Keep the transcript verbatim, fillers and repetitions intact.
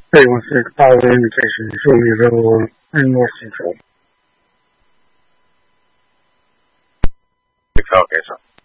对，我是大温，这是说明了我日落西走。 给上给上。